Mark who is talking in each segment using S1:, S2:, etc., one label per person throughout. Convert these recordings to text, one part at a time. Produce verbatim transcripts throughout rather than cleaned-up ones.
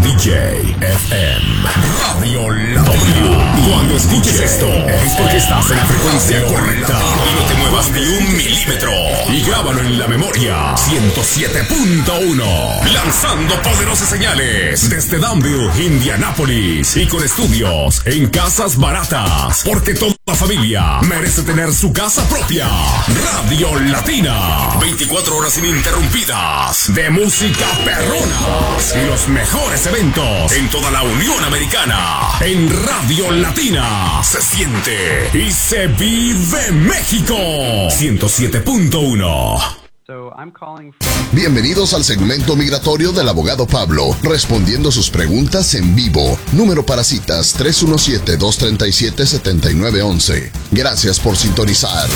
S1: D J F M Radio Latina. Cuando escuches esto es porque estás en la frecuencia correcta. Y no te muevas ni un milímetro. Y grábalo en la memoria. ciento siete punto uno. Lanzando poderosas señales desde Danville, Indianápolis. Y con estudios en casas baratas. Porque toda familia merece tener su casa propia. Radio Latina. veinticuatro horas ininterrumpidas de música perrona y los mejores eventos en toda la Unión Americana. En Radio Latina se siente y se vive México. ciento siete punto uno.
S2: Bienvenidos al segmento migratorio del abogado Pablo, respondiendo sus preguntas en vivo. Número para citas tres uno siete, dos tres siete, siete nueve uno uno. Gracias por sintonizar.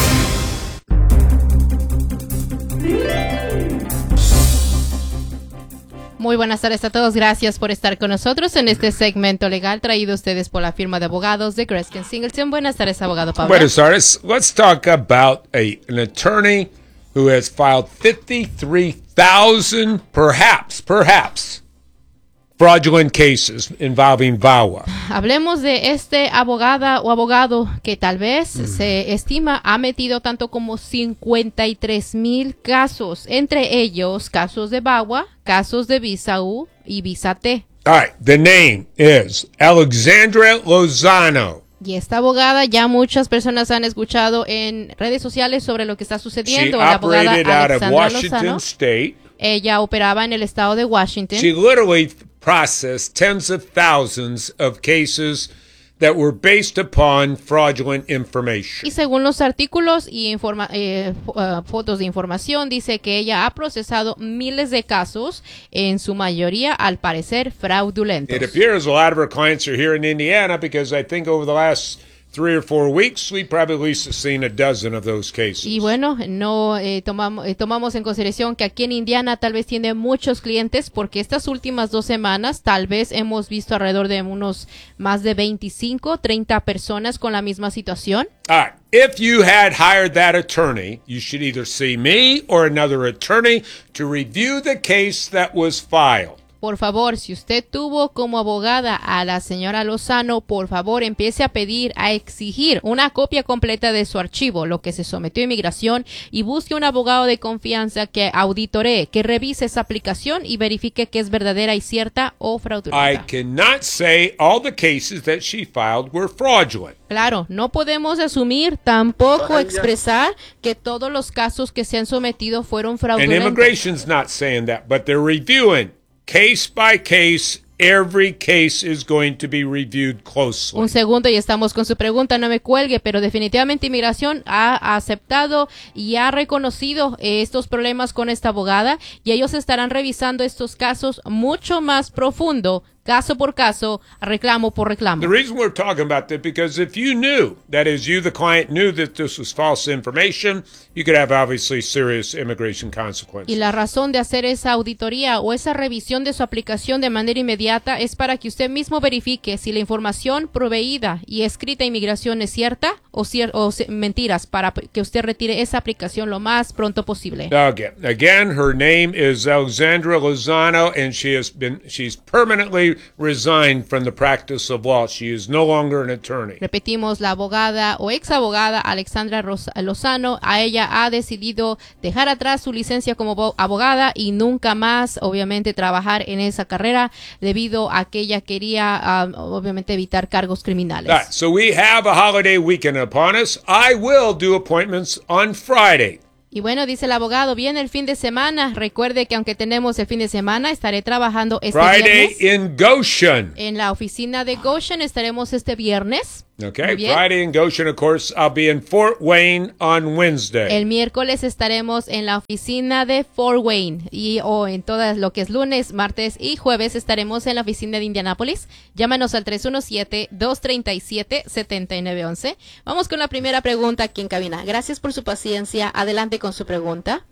S3: Muy buenas tardes a todos. Gracias por estar con nosotros en este segmento legal traído a ustedes por la firma de abogados de Greskin Singleton. Buenas tardes, abogado Pablo.
S4: Buenas tardes. Let's talk about a, an attorney who has filed fifty-three thousand, perhaps, perhaps, fraudulent cases involving V A W A.
S3: Hablemos de este abogada o abogado que tal vez mm. se estima ha metido tanto como cincuenta y tres mil casos, entre ellos casos de V A W A, casos de Visa U y Visa T.
S4: All right, the name is Alexandra Lozano.
S3: Y esta abogada ya muchas personas han escuchado en redes sociales sobre lo que está sucediendo.
S4: She
S3: la abogada
S4: operated out of
S3: Alexandra
S4: Washington
S3: Lozano.
S4: State.
S3: Ella operaba en el estado de Washington.
S4: She literally processed tens of thousands of cases that were based upon fraudulent information.
S3: Y según los artículos y informa eh, uh, fotos de información, dice que ella ha procesado miles de casos, en su mayoría, al parecer, fraudulentos.
S4: It appears a lot of her clients are here in Indiana because I think over the last three or four weeks, we probably at least have seen a dozen of those cases.
S3: Y bueno, no eh, tomamos, eh, tomamos en consideración que aquí en Indiana tal vez tiene muchos clientes, porque estas últimas dos semanas tal vez hemos visto alrededor de unos más de veinticinco, treinta personas con la misma situación.
S4: All right. If you had hired that attorney, you should either see me or another attorney to review the case that was filed.
S3: Por favor, si usted tuvo como abogada a la señora Lozano, por favor empiece a pedir, a exigir una copia completa de su archivo, lo que se sometió a inmigración, y busque un abogado de confianza que auditoree, que revise esa aplicación y verifique que es verdadera y cierta o fraudulenta.
S4: I cannot say all the cases that she filed were fraudulent.
S3: Claro, no podemos asumir, tampoco expresar que todos los casos que se han sometido fueron
S4: And
S3: fraudulentos.
S4: immigration's not saying that, but they're reviewing case by case. Every case is going to be reviewed closely.
S3: Un segundo y estamos con su pregunta, no me cuelgue, pero definitivamente Inmigración ha aceptado y ha reconocido eh, estos problemas con esta abogada, y ellos estarán revisando estos casos mucho más profundo, caso por caso, reclamo por reclamo.
S4: The reason we're talking about that, because if you knew, that is, you the client knew that this was false information, you could have obviously serious immigration consequences.
S3: Y la razón de hacer esa auditoría o esa revisión de su aplicación de manera inmediata es para que usted mismo verifique si la información proveída y escrita a inmigración es cierta o, cier o mentiras, para que usted retire esa aplicación lo más pronto posible.
S4: Okay. Again, her name is Alexandra Lozano, and she has been she's permanently resigned from the practice of law. She is no longer an attorney.
S3: Repetimos, la abogada o ex abogada Alexandra Lozano, a ella ha decidido dejar atrás su licencia como abogada y nunca más, obviamente, trabajar en esa carrera, debido a que ella quería, um, obviamente, evitar cargos criminales.
S4: Right, so we have a holiday weekend upon us. I will do appointments on Friday.
S3: Y bueno, dice el abogado, viene el fin de semana. Recuerde que aunque tenemos el fin de semana, estaré trabajando este
S4: Friday
S3: viernes.
S4: in Goshen.
S3: En la oficina de Goshen estaremos este viernes.
S4: Okay, Friday in Goshen, of course, I'll be in Fort Wayne on Wednesday.
S3: El miércoles estaremos en la oficina de Fort Wayne, y o en todas lo que es lunes, martes y jueves estaremos en la oficina de Indianápolis. Llámanos al tres uno siete, dos tres siete, siete nueve uno uno. Vamos con la primera pregunta aquí en cabina. Gracias por su paciencia. Adelante con su pregunta.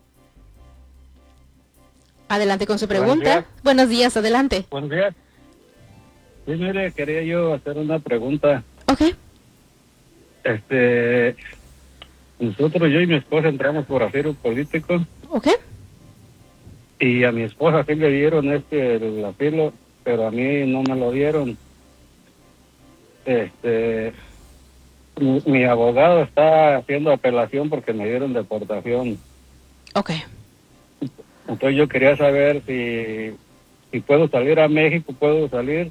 S3: Adelante con su pregunta.
S5: Buenos días,
S3: Buenos días adelante.
S5: Buenos días. Sí, mire, quería yo hacer una pregunta.
S3: Ok.
S5: Este, nosotros, yo y mi esposa entramos por asilo político.
S3: Ok.
S5: Y a mi esposa sí le dieron este, el asilo, pero a mí no me lo dieron. Este, mi, mi abogado está haciendo apelación porque me dieron deportación.
S3: Ok.
S5: Entonces yo quería saber si, si puedo salir a México, puedo salir,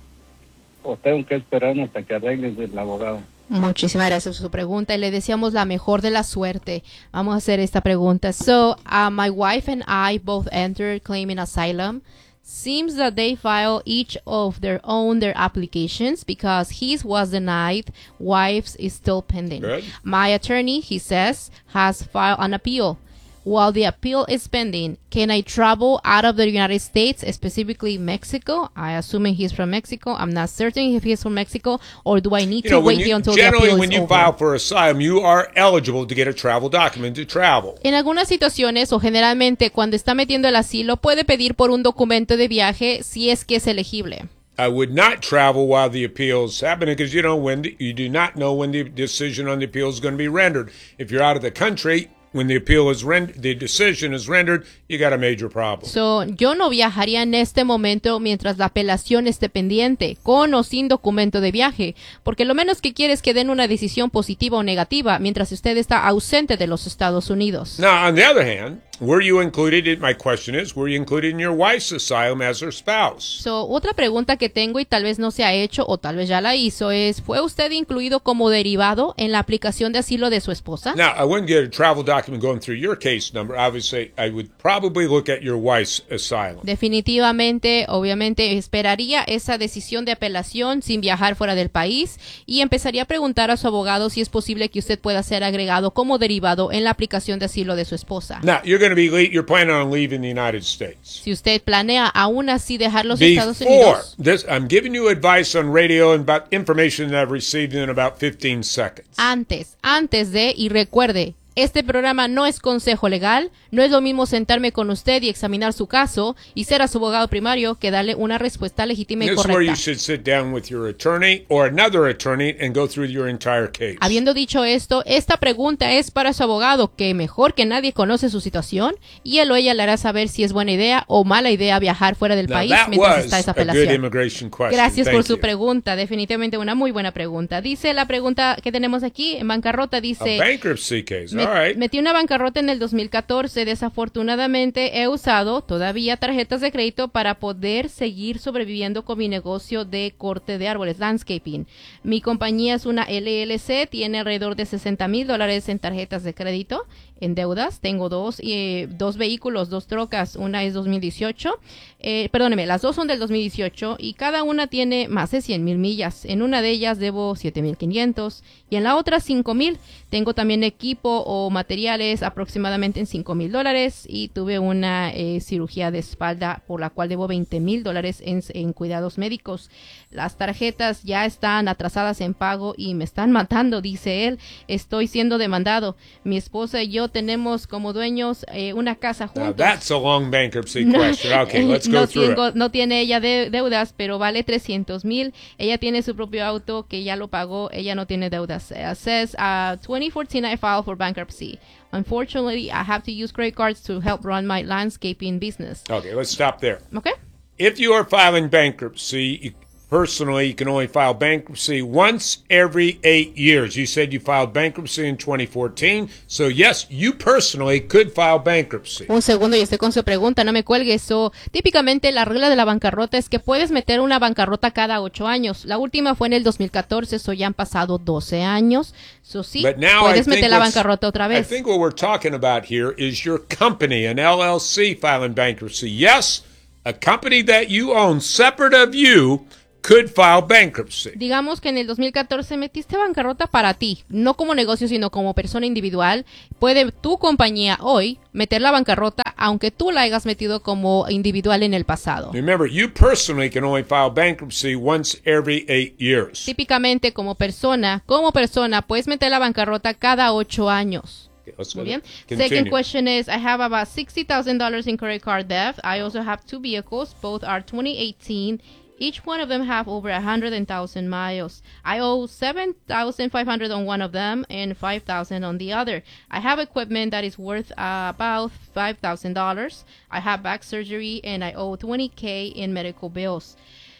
S5: o tengo que esperar hasta que arreglen el abogado.
S3: Muchísimas gracias por su pregunta y le deseamos la mejor de la suerte. Vamos a hacer esta pregunta. So, uh, my wife and I both entered claiming asylum. Seems that they file each of their own their applications because his was denied, wife's is still pending.
S4: Good.
S3: My attorney, he says, has filed an appeal. While the appeal is pending, can I travel out of the United States, specifically Mexico? I assuming he's from Mexico. I'm not certain if he's from Mexico, or do I need
S4: You
S3: to
S4: know, when
S3: wait
S4: you,
S3: until the
S4: generally,
S3: appeal
S4: when
S3: is
S4: you
S3: over?
S4: file for asylum, you are eligible to get a travel document to travel.
S3: En algunas situaciones o generalmente cuando está metiendo el asilo puede pedir por un documento de viaje si es que es elegible.
S4: I would not travel while the appeal is happening because you know when the, you do not know when the decision on the appeal is going to be rendered. If you're out of the country, when the appeal is rend- the decision is rendered, you got a major problem.
S3: So, yo no viajaría en este momento mientras la apelación esté pendiente, con o sin documento de viaje, porque lo menos que quiere es que den una decisión positiva o negativa mientras usted está ausente de los Estados Unidos.
S4: Now, on the other hand, were you included in, my question is, were you included in your wife's asylum as her spouse?
S3: So, otra pregunta que tengo y tal vez no se ha hecho o tal vez ya la hizo es, ¿fue usted incluido como derivado en la aplicación de asilo de su esposa?
S4: Now, I wouldn't get a travel document going through your case number. Obviously, I would probably look at your wife's asylum.
S3: Definitivamente, obviamente, esperaría esa decisión de apelación sin viajar fuera del país y empezaría a preguntar a su abogado si es posible que usted pueda ser agregado como derivado en la aplicación de asilo de su esposa.
S4: Now, you're going to be, le- you're planning on leaving the United States.
S3: Si usted planea aún así dejar los Estados
S4: Before
S3: Unidos,
S4: this, I'm giving you advice on radio and about information that I've received in about fifteen seconds.
S3: antes, antes de, y recuerde, este programa no es consejo legal, no es lo mismo sentarme con usted y examinar su caso y ser a su abogado primario que darle una respuesta legítima y
S4: This is where you
S3: correcta.
S4: should sit down with your attorney or another attorney and go through your entire case.
S3: Habiendo dicho esto, esta pregunta es para su abogado, que mejor que nadie conoce su situación y él o ella le hará saber si es buena idea o mala idea viajar fuera del
S4: Now,
S3: país
S4: that
S3: mientras
S4: was
S3: está esa
S4: a good
S3: apelación.
S4: immigration question.
S3: Gracias por
S4: Thank
S3: su
S4: you.
S3: pregunta, definitivamente una muy buena pregunta. Dice la pregunta que tenemos aquí en bancarrota,
S4: A
S3: dice...
S4: bankruptcy case.
S3: Me-
S4: All right.
S3: Metí una bancarrota en el dos mil catorce. Desafortunadamente he usado todavía tarjetas de crédito para poder seguir sobreviviendo con mi negocio de corte de árboles, landscaping. Mi compañía es una L L C, tiene alrededor de sesenta mil dólares en tarjetas de crédito, en deudas. Tengo dos, eh, dos vehículos, dos trocas. Una es dos mil dieciocho. Eh, perdóneme, las dos son del dos mil dieciocho y cada una tiene más de cien mil millas. En una de ellas debo siete mil quinientos y en la otra cinco mil. Tengo también equipo o materiales aproximadamente en cinco mil dólares y tuve una eh, cirugía de espalda por la cual debo veinte mil dólares en, en cuidados médicos. Las tarjetas ya están atrasadas en pago y me están matando, dice él. Estoy siendo demandado. Mi esposa y yo tenemos como dueños eh, una casa
S4: Now,
S3: juntos.
S4: that's a long bankruptcy
S3: No,
S4: question. Okay,
S3: eh,
S4: let's go
S3: no,
S4: through
S3: tengo-
S4: it.
S3: no tiene ella de- deudas, pero vale trescientos mil. Ella tiene su propio auto que ya lo pagó. Ella no tiene deudas. Uh, says, uh, twenty fourteen I filed for bankruptcy. Unfortunately, I have to use credit cards to help run my landscaping business.
S4: Okay, let's stop there.
S3: Okay?
S4: If you are filing bankruptcy, you, personally, you can only file bankruptcy once every eight years. You said you filed bankruptcy in twenty fourteen, so yes, you personally could file bankruptcy.
S3: Un segundo y estoy con su pregunta, no me cuelgue. So, típicamente la regla de la bancarrota es que puedes meter una bancarrota cada ocho años. La última fue en el dos mil catorce, so ya han pasado doce años. So sí,
S4: But now I
S3: puedes
S4: think,
S3: meter la
S4: what's-
S3: bancarrota otra
S4: I
S3: vez.
S4: think what we're talking about here is your company, an L L C, filing bankruptcy. Yes, a company that you own separate of you could file bankruptcy.
S3: Digamos que en el dos mil catorce metiste bancarrota para ti, no como negocio, sino como persona individual. Puede tu compañía hoy meter la bancarrota, aunque tú la hayas metido como individual en el pasado.
S4: Remember, you personally can only file bankruptcy once every eight years.
S3: Típicamente como persona, como persona, puedes meter la bancarrota cada ocho años.
S4: Okay, let's
S3: Muy
S4: go
S3: bien.
S4: there. Continue.
S3: Second question is, I have about sixty thousand dollars in credit card debt. I also have two vehicles. Both are twenty eighteen. Each one of them have over one hundred thousand miles. I owe seven thousand five hundred on one of them and five thousand on the other. I have equipment that is worth uh, about five thousand dollars. I have back surgery and I owe twenty thousand in medical bills.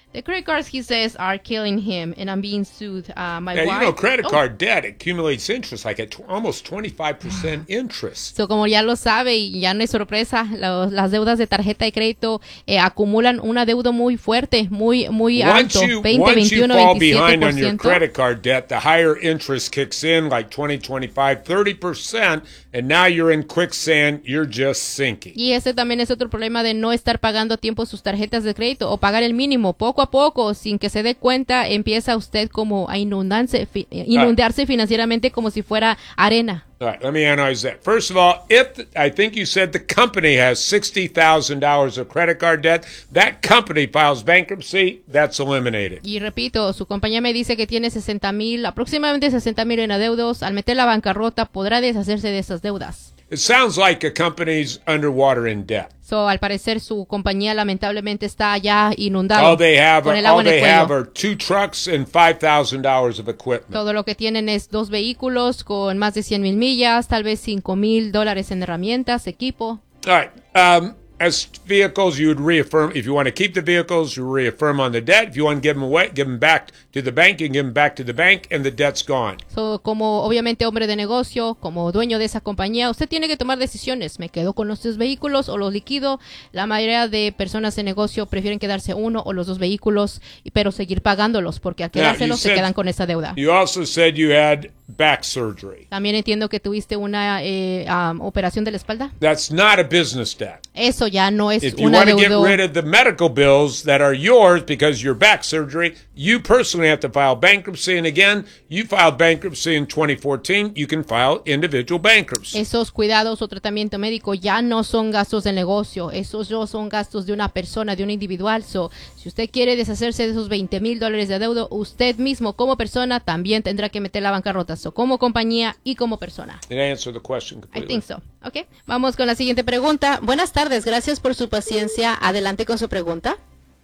S3: The credit cards, he says, are killing him, and I'm being sued. Uh, my
S4: Yeah,
S3: wife.
S4: you know, credit
S3: Oh.
S4: card debt accumulates interest like at tw- almost twenty-five percent interest.
S3: So, como ya lo sabe y ya no es sorpresa, los- las deudas de tarjeta de crédito eh, acumulan un adeudo muy fuerte, muy muy alto,
S4: Once you,
S3: veinte,
S4: once you
S3: veintiuno,
S4: fall
S3: veintisiete
S4: behind
S3: por
S4: on your
S3: ciento.
S4: credit card debt, the higher interest kicks in like twenty, twenty-five, thirty percent, and now you're in quicksand, you're just sinking.
S3: Y ese también es otro problema de no estar pagando a tiempo sus tarjetas de crédito o pagar el mínimo. Poco a poco, sin que se dé cuenta, empieza usted como a inundarse, fi- inundarse financieramente como si fuera arena.
S4: All right, let me analyze that. First of all, if the, I think you said the company has sixty thousand dollars of credit card debt, that company files bankruptcy, that's eliminated.
S3: Y repito, su compañía me dice que tiene sesenta mil, aproximadamente sesenta mil en adeudos. Al meter la bancarrota podrá deshacerse de esas deudas.
S4: It sounds like a company's underwater in debt.
S3: So, al parecer su compañía lamentablemente está ya inundada
S4: All they have,
S3: con el
S4: are,
S3: agua
S4: all
S3: en el
S4: they have
S3: cuello.
S4: are two trucks and five thousand dollars of equipment.
S3: Todo lo que tienen es dos vehículos con más de cien mil millas, tal vez cinco mil dólares en herramientas, equipo.
S4: All right. Um, as vehicles, you would reaffirm. If you want to keep the vehicles, you reaffirm on the debt. If you want to give them away, give them back to the bank. You can give them back to the bank, and the debt's gone.
S3: So, como obviamente hombre de negocio, como dueño de esa compañía, usted tiene que tomar decisiones. ¿Me quedo con los dos vehículos o los liquido? La mayoría de personas de negocio prefieren quedarse uno o los dos vehículos, y- pero seguir pagándolos, porque al
S4: Now, you
S3: quedárselos se
S4: said-
S3: quedan con esa deuda.
S4: You also said you had back surgery.
S3: También entiendo que tuviste una eh, um, operación de la espalda.
S4: That's not a business debt.
S3: Eso ya no es
S4: If you
S3: un
S4: want to get
S3: adeudo.
S4: rid of the medical bills that are yours because your back surgery, you personally have to file bankruptcy. And again, you filed bankruptcy in twenty fourteen. You can file individual bankruptcy.
S3: Esos cuidados o tratamiento médico ya no son gastos del negocio, esos no son gastos de una persona, de un individual. So, si usted quiere deshacerse de esos veinte mil dólares de adeudo, usted mismo como persona también tendrá que meter la bancarrota, so, como compañía y como persona.
S4: It answered the question
S3: I
S4: completely.
S3: think so. Okay, vamos con la siguiente pregunta. Buenas tardes, gracias por su paciencia. Adelante con su pregunta.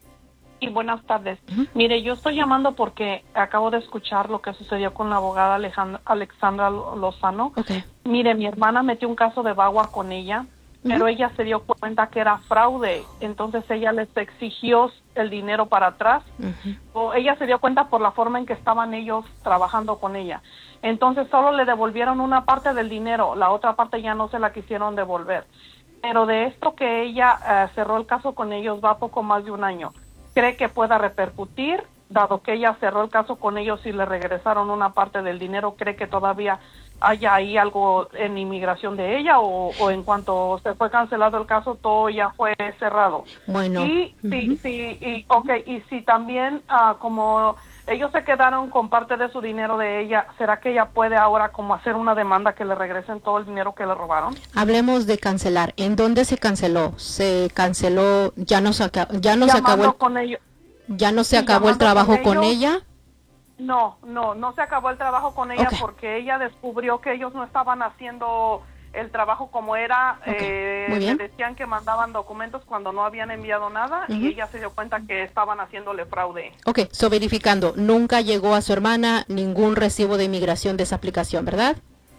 S6: Y buenas tardes. Mire, yo estoy llamando porque acabo de escuchar lo que sucedió con la abogada Alejandra, Alexandra Lozano.
S3: Okay.
S6: Mire, mi hermana metió un caso de bagua con ella, pero ella se dio cuenta que era fraude, entonces ella les exigió el dinero para atrás. O ella se dio cuenta por la forma en que estaban ellos trabajando con ella. Entonces solo le devolvieron una parte del dinero, la otra parte ya no se la quisieron devolver. Pero de esto que ella eh, cerró el caso con ellos va poco más de un año. ¿Cree que pueda repercutir? Dado que ella cerró el caso con ellos y le regresaron una parte del dinero, ¿cree que todavía haya ahí algo en inmigración de ella o, o en cuanto se fue cancelado el caso todo ya fue cerrado?
S3: Bueno.
S6: Y sí, sí, y, okay, y si también ah, como ellos se quedaron con parte de su dinero de ella, ¿será que ella puede ahora como hacer una demanda que le regresen todo el dinero que le robaron?
S3: Hablemos de cancelar. ¿En dónde se canceló? Se canceló, ya no se acabó, ya no se acabó,
S6: Llamando
S3: el,
S6: con ellos.
S3: ya no se
S6: sí,
S3: acabó el
S6: llamando
S3: trabajo
S6: con
S3: con
S6: ellos.
S3: ella.
S6: No, no, no se acabó el trabajo con ella
S3: Ok.
S6: porque ella descubrió que ellos no estaban haciendo el trabajo como era.
S3: Ok,
S6: eh,
S3: muy bien.
S6: le decían que mandaban documentos cuando no habían enviado nada
S3: Ujú.
S6: y ella se dio cuenta que estaban haciéndole fraude.
S3: Ok, so verificando, nunca llegó a su hermana ningún recibo de inmigración de esa aplicación, ¿verdad?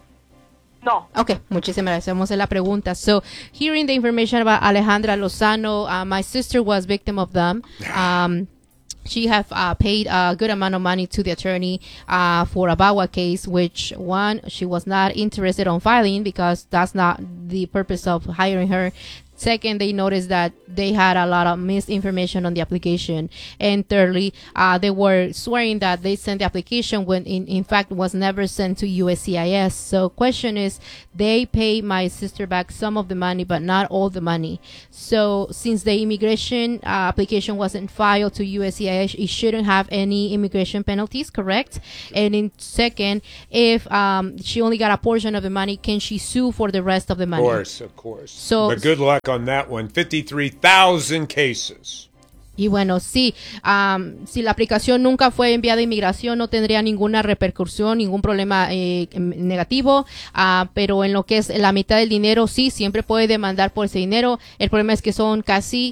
S6: No.
S3: Okay, muchísimas gracias. Vamos a la pregunta. So, hearing the information about Alejandra Lozano, uh, my sister was victim of them. Um, she have uh, paid a good amount of money to the attorney uh, for a BAWA case, which one, she was not interested on filing because that's not the purpose of hiring her. Second, they noticed that they had a lot of misinformation on the application. And thirdly, uh, they were swearing that they sent the application when in, in fact was never sent to U S C I S. So question is, they pay my sister back some of the money, but not all the money. So since the immigration uh, application wasn't filed to U S C I S, it shouldn't have any immigration penalties, correct? And in second, if um, she only got a portion of the money, can she sue for the rest of the
S4: Of
S3: money?
S4: course, of course.
S3: So-
S4: but good luck on that one. fifty-three thousand cases.
S3: Y bueno, sí, um, si la aplicación nunca fue enviada a inmigración, no tendría ninguna repercusión, ningún problema eh, negativo, uh, pero en lo que es la mitad del dinero, sí, siempre puede demandar por ese dinero. El problema es que son casi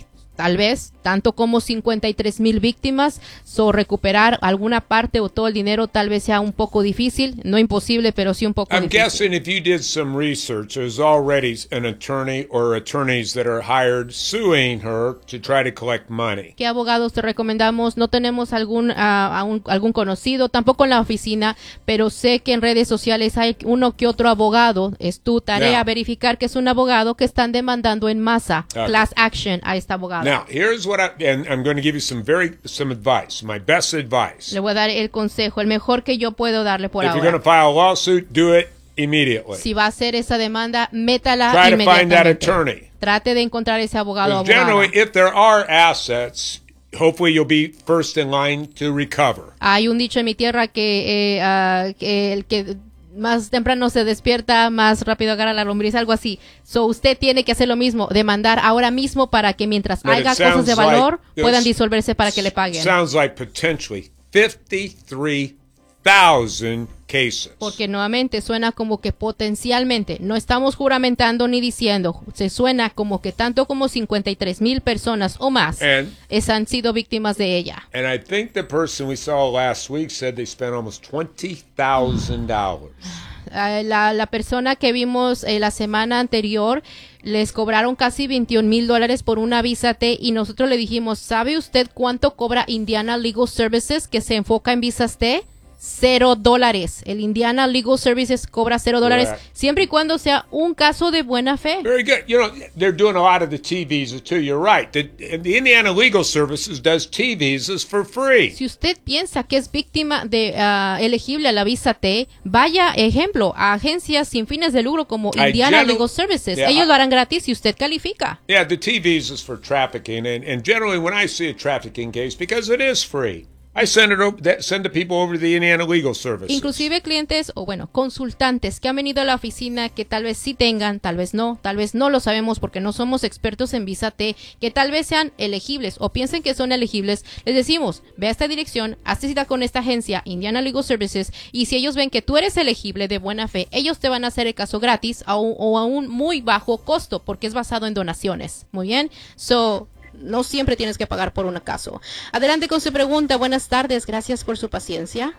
S3: tal vez, tanto como cincuenta y tres mil víctimas, so recuperar alguna parte o todo el dinero tal vez sea un poco difícil, no imposible, pero sí un poco
S4: I'm
S3: difícil.
S4: guessing if you did some research, there's already an attorney or attorneys that are hired suing her to try to collect money.
S3: ¿Qué abogados te recomendamos? No tenemos algún, uh, un, algún conocido, tampoco en la oficina, pero sé que en redes sociales hay uno que otro abogado. Es tu tarea
S4: Now,
S3: verificar que es un abogado que están demandando en masa,
S4: Okay.
S3: class action, a esta abogada.
S4: Now, here's what I, and I'm going to give you some very, some advice, my best advice.
S3: Le voy a dar el consejo, el mejor que yo puedo darle por
S4: If you're
S3: ahora.
S4: going to file a lawsuit, do it immediately.
S3: Si va a hacer esa demanda, métala
S4: Try to find that
S3: inmediatamente.
S4: attorney.
S3: Trate de encontrar ese abogado o
S4: Because generally,
S3: abogada.
S4: if there are assets, hopefully you'll be first in line to recover.
S3: Hay un dicho en mi tierra que, eh, uh, que el que más temprano se despierta, más rápido agarra la lombriz, algo así. So usted tiene que hacer lo mismo, demandar ahora mismo para que mientras
S4: But it
S3: haya cosas de
S4: sounds like
S3: valor
S4: this-
S3: puedan disolverse para que le paguen.
S4: Sounds like potentially fifty-three thousand cases.
S3: Porque nuevamente suena como que potencialmente, no estamos juramentando ni diciendo, se suena como que tanto como cincuenta y tres mil personas o más
S4: And-
S3: es, han sido víctimas de ella.
S4: And I think the person we saw last week said they spent almost twenty thousand dollars.
S3: Uh, la, la persona que vimos eh, la semana anterior les cobraron casi veintiún mil dólares por una visa T y nosotros le dijimos, ¿sabe usted cuánto cobra Indiana Legal Services que se enfoca en visas T? Cero dólares. El Indiana Legal Services cobra cero dólares
S4: Correct.
S3: siempre y cuando sea un caso de buena fe.
S4: Very good. You know, they're doing a lot of the T visas too. You're right. The, the Indiana Legal Services does T visas for free.
S3: Si usted piensa que es víctima de uh, elegible a la visa T, vaya, ejemplo, a agencias sin fines de lucro como
S4: I
S3: Indiana
S4: general-
S3: Legal Services.
S4: Yeah,
S3: Ellos
S4: I-
S3: lo harán gratis si usted califica.
S4: Yeah, the T visas for trafficking, and, and generally when I see a trafficking case, because it is free, I send it over, that, send the people over to the Indiana Legal Services.
S3: Inclusive clientes o bueno, consultantes que han venido a la oficina que tal vez sí tengan, tal vez no, tal vez no lo sabemos porque no somos expertos en visa T, que tal vez sean elegibles o piensen que son elegibles, les decimos, ve a esta dirección, hazte cita con esta agencia, Indiana Legal Services, y si ellos ven que tú eres elegible de buena fe, ellos te van a hacer el caso gratis a un, o a un muy bajo costo porque es basado en donaciones. Muy bien, so no siempre tienes que pagar por un caso. Adelante con su pregunta. Buenas tardes. Gracias por su paciencia.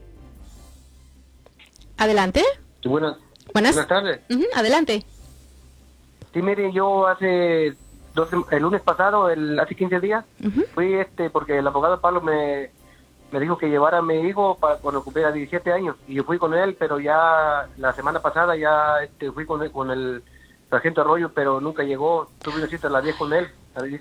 S3: Adelante.
S7: Sí, buenas,
S3: Buenas.
S7: buenas tardes.
S3: Ujú, adelante.
S7: Sí, mire, yo hace dos, sem- el lunes pasado, el, hace quince días,
S3: Ujú.
S7: fui este porque el abogado Pablo me, me dijo que llevara a mi hijo para cuando cumpliera diecisiete años y yo fui con él, pero ya la semana pasada ya este, fui con, el- con el sargento Arroyo, pero nunca llegó. Tuve una cita a las diez con él. A las diez.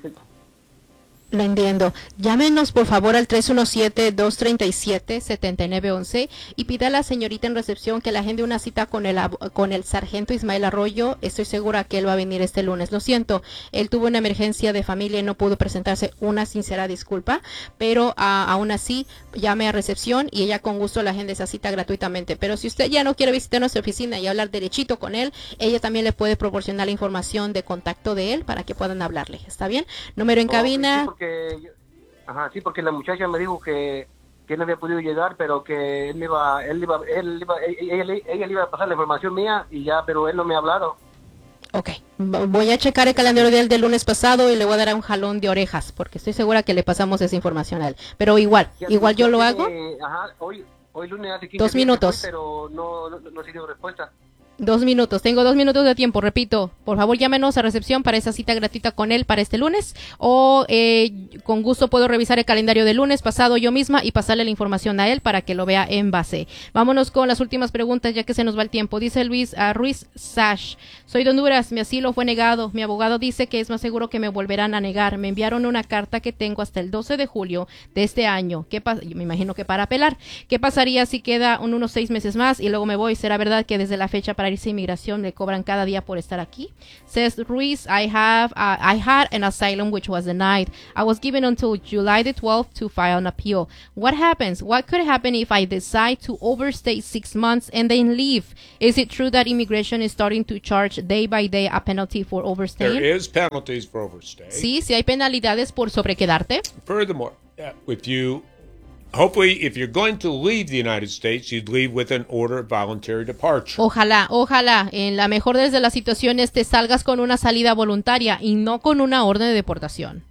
S3: Lo entiendo. Llámenos por favor al tres uno siete, dos tres siete, siete nueve uno uno y pida a la señorita en recepción que la agende una cita con el ab- con el sargento Ismael Arroyo. Estoy segura que él va a venir este lunes. Lo siento, él tuvo una emergencia de familia y no pudo presentarse. Una sincera disculpa, pero ah, aún así llame a recepción y ella con gusto la agenda esa cita gratuitamente. Pero si usted ya no quiere visitar nuestra oficina y hablar derechito con él, ella también le puede proporcionar la información de contacto de él para que puedan hablarle. ¿Está bien? Número en
S7: Oh,
S3: cabina.
S7: Sí, porque, yo- ajá, sí, porque la muchacha me dijo que, que no había podido llegar, pero que él me iba, él iba, él iba, ella, ella, ella le iba a pasar la información mía y ya, pero él no me ha hablado.
S3: Ok, V- voy a checar el calendario del, del lunes pasado y le voy a dar un jalón de orejas porque estoy segura que le pasamos esa información a él. Pero igual,
S7: Ya-
S3: igual yo
S7: ya
S3: lo
S7: tiene-
S3: hago.
S7: Ajá, hoy, hoy lunes hace quince
S3: Dos
S7: días que
S3: minutos.
S7: fue, pero no, no, no he tenido respuesta.
S3: Dos minutos, tengo dos minutos de tiempo, repito. Por favor, llámenos a recepción para esa cita gratuita con él para este lunes. O eh, con gusto puedo revisar el calendario del lunes pasado yo misma y pasarle la información a él para que lo vea en base. Vámonos con las últimas preguntas ya que se nos va el tiempo. Dice Luis a Ruiz Sash. Soy de Honduras, mi asilo fue negado. Mi abogado dice que es más seguro que me volverán a negar. Me enviaron una carta que tengo hasta el doce de julio de este año. ¿Qué pa- me imagino que para apelar. ¿Qué pasaría si queda un, unos seis meses más y luego me voy? ¿Será verdad que desde la fecha para irse a inmigración le cobran cada día por estar aquí? Says Ruiz, I have uh, I had an asylum which was denied. I was given until July the twelfth to file an appeal. What happens? What could happen if I decide to overstay six months and then leave? Is it true that immigration is starting to charge day by day a penalty for
S4: There
S3: overstaying?
S4: is penalties for overstay.
S3: Sí, sí hay penalidades por sobrequedarte.
S4: Furthermore, uh, if you, hopefully, if you're going to leave the United States, you'd leave with an order of voluntary departure.
S3: Ojalá, ojalá, en la mejor desde las situaciones te salgas con una salida voluntaria y no con una orden de deportación.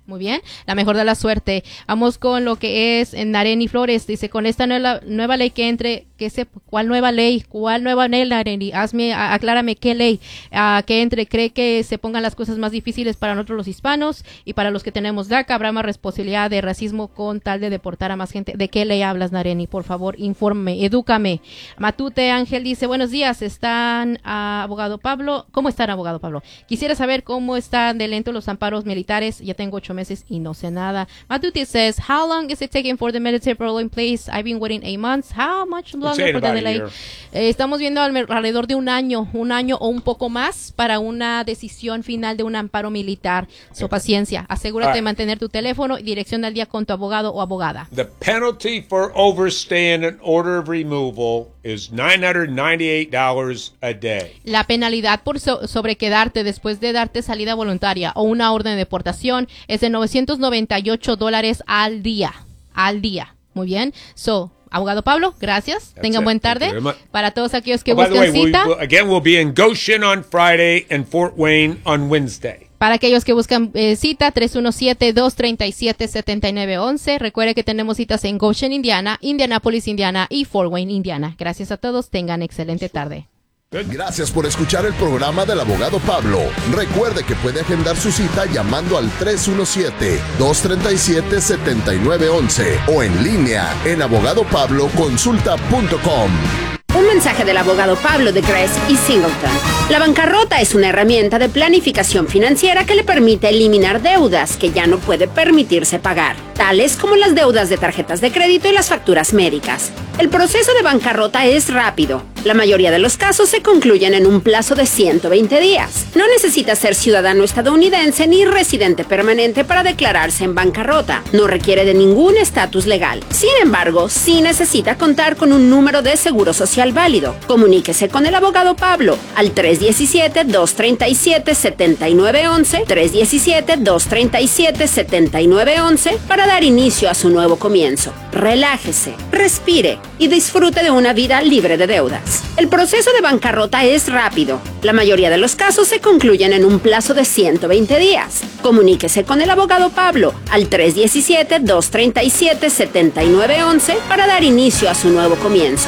S3: Muy bien, la mejor de la suerte. Vamos con lo que es Nareni Flores. Dice, con esta nueva, nueva ley que entre, que se, ¿cuál nueva ley? ¿Cuál nueva ley, Nareni? Hazme, a, aclárame qué ley uh, que entre. ¿Cree que se pongan las cosas más difíciles para nosotros los hispanos y para los que tenemos DACA? ¿Habrá más responsabilidad de racismo con tal de deportar a más gente? ¿De qué ley hablas, Nareni? Por favor, infórmame, edúcame. Matute Ángel dice, buenos días, ¿están, uh, abogado Pablo? ¿Cómo están, abogado Pablo? Quisiera saber cómo están de lento los amparos militares. Ya tengo ocho meses y no sé nada. Matute says, how long is it taking for the military parole in place? I've been waiting eight months. How much longer for the delay? Eh, estamos viendo alrededor de un año, un año o un poco más para una decisión final de un amparo militar. So, paciencia. Asegúrate de mantener tu teléfono y dirección al día con tu abogado o abogada.
S4: The penalty for overstaying an order of removal is nine hundred ninety-eight dollars a day.
S3: La penalidad por so sobrequedarte después de darte salida voluntaria o una orden de deportación es de novecientos noventa y ocho dólares al día. Al día. Muy bien. So, abogado Pablo, gracias.
S4: That's
S3: Tengan
S4: it.
S3: buen tarde.
S4: Para
S3: todos aquellos que
S4: oh,
S3: buscan
S4: way,
S3: cita.
S4: We, again, we'll be in Goshen on Friday and Fort Wayne on Wednesday.
S3: Para aquellos que buscan eh, cita, tres uno siete, dos tres siete, siete nueve uno uno. Recuerde que tenemos citas en Goshen, Indiana, Indianapolis, Indiana y Fort Wayne, Indiana. Gracias a todos. Tengan excelente tarde.
S2: Gracias por escuchar el programa del abogado Pablo. Recuerde que puede agendar su cita llamando al tres uno siete, dos tres siete, siete nueve uno uno o en línea en abogado pablo consulta punto com.
S8: Un mensaje del abogado Pablo de Gress y Singleton. La bancarrota es una herramienta de planificación financiera que le permite eliminar deudas que ya no puede permitirse pagar, tales como las deudas de tarjetas de crédito y las facturas médicas. El proceso de bancarrota es rápido. La mayoría de los casos se concluyen en un plazo de ciento veinte días. No necesita ser ciudadano estadounidense ni residente permanente para declararse en bancarrota. No requiere de ningún estatus legal. Sin embargo, sí necesita contar con un número de seguro social válido. Comuníquese con el abogado Pablo al tres uno siete, dos tres siete, siete nueve uno uno, tres uno siete, dos tres siete, siete nueve uno uno para dar inicio a su nuevo comienzo. Relájese, respire y disfrute de una vida libre de deudas. El proceso de bancarrota es rápido. La mayoría de los casos se concluyen en un plazo de ciento veinte días. Comuníquese con el abogado Pablo al tres uno siete, dos tres siete, siete nueve uno uno para dar inicio a su nuevo comienzo.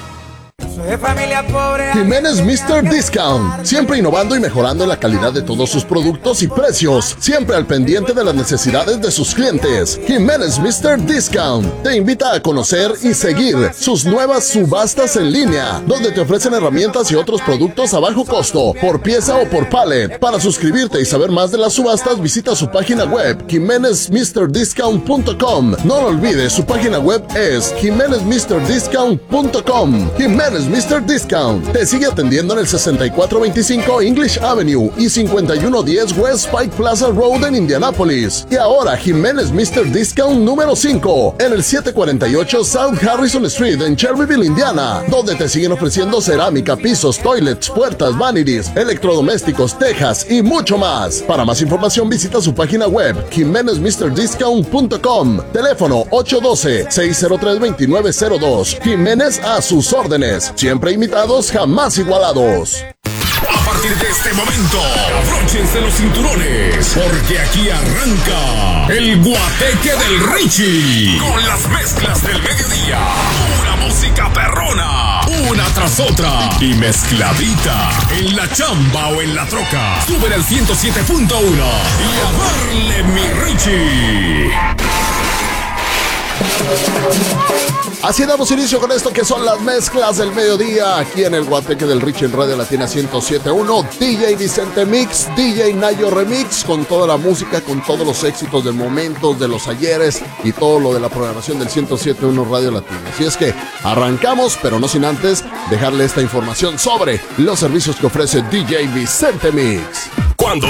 S2: Jiménez mister Discount, siempre innovando y mejorando la calidad de todos sus productos y precios, siempre al pendiente de las necesidades de sus clientes. Jiménez mister Discount te invita a conocer y seguir sus nuevas subastas en línea, donde te ofrecen herramientas y otros productos a bajo costo, por pieza o por pallet. Para suscribirte y saber más de las subastas, visita su página web, jimenez mister discount punto com. No lo olvides, su página web es jimenez mister discount punto com. Jimenez mister Discount te sigue atendiendo en el sesenta y cuatro veinticinco English Avenue y cincuenta y uno diez West Pike Plaza Road en Indianapolis. Y ahora Jiménez mister Discount número cinco en el setecientos cuarenta y ocho South Harrison Street en Cherryville, Indiana, donde te siguen ofreciendo cerámica, pisos, toilets, puertas, vanities, electrodomésticos, tejas y mucho más. Para más información visita su página web jimenez mister discount punto com. Teléfono ocho uno dos, seis cero tres, dos nueve cero dos. Jiménez a sus órdenes. Siempre imitados, jamás igualados.
S1: A partir de este momento, abróchense los cinturones, porque aquí arranca el Guateque del Richie, con las mezclas del mediodía, una música perrona, una tras otra, y mezcladita, en la chamba o en la troca. Súbele al ciento siete punto uno y a darle, mi Richie.
S2: Así damos inicio con esto que son las mezclas del mediodía aquí en el Guateque del Richie en Radio Latina ciento siete punto uno. D J Vicente Mix, D J Nayo Remix, con toda la música, con todos los éxitos del momento, de los ayeres y todo lo de la programación del ciento siete punto uno Radio Latina. Así es que arrancamos, pero no sin antes dejarle esta información sobre los servicios que ofrece D J Vicente Mix.